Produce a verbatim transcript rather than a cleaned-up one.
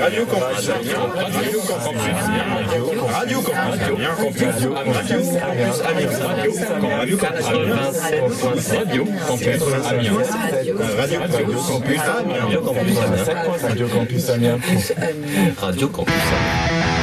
Radio Campus Amiens. Radio Campus Amiens. Radio Campus Amiens. Radio Campus Amiens. Radio Campus Amiens. Radio Campus Amiens. Radio Campus Amiens. Radio Campus Amiens. Radio Campus Amiens.